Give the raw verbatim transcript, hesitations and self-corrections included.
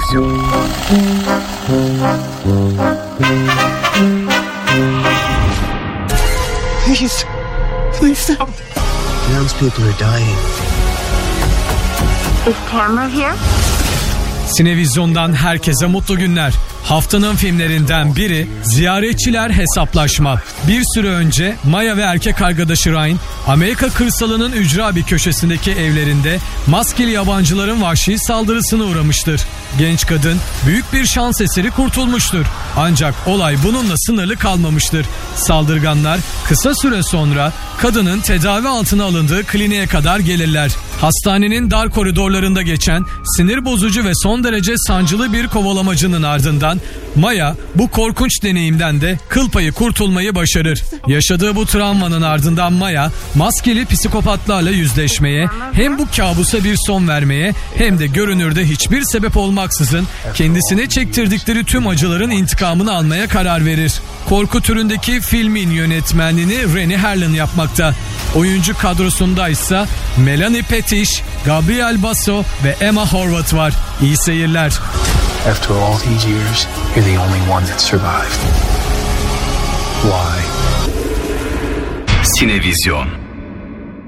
Please. Please stop. Townspeople are dying. Is Tamara here? Sinevizyon'dan herkese mutlu günler. Haftanın filmlerinden biri Ziyaretçiler Hesaplaşma. Bir süre önce Maya ve erkek arkadaşı Ryan, Amerika kırsalının ücra bir köşesindeki evlerinde maskeli yabancıların vahşi saldırısına uğramıştır. Genç kadın büyük bir şans eseri kurtulmuştur. Ancak olay bununla sınırlı kalmamıştır. Saldırganlar kısa süre sonra kadının tedavi altına alındığı kliniğe kadar gelirler. Hastanenin dar koridorlarında geçen sinir bozucu ve son derece sancılı bir kovalamacının ardından Maya bu korkunç deneyimden de kıl payı kurtulmayı başarır. Yaşadığı bu travmanın ardından Maya maskeli psikopatlarla yüzleşmeye, hem bu kabusa bir son vermeye hem de görünürde hiçbir sebep olmaksızın kendisine çektirdikleri tüm acıların intikamını almaya karar verir. Korku türündeki filmin yönetmenliğini Rennie Harlin yapmakta. Oyuncu kadrosunda ise Melanie Pettish, Gabriel Basso ve Emma Horvath var. İyi seyirler. After all these years, you're the only one that survived. Why? Sinevizyon.